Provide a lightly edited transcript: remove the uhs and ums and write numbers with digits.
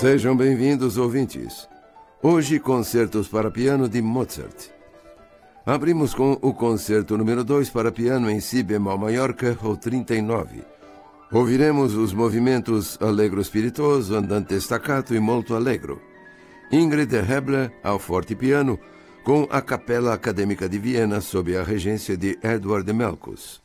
Sejam bem-vindos, ouvintes. Hoje, concertos para piano de Mozart. Abrimos com o concerto número 2 para piano em si bemol maior, ou 39. Ouviremos os movimentos Allegro spiritoso, Andante staccato e Molto allegro. Ingrid Hebler ao fortepiano, com a Capela Acadêmica de Viena sob a regência de Edward Melkus.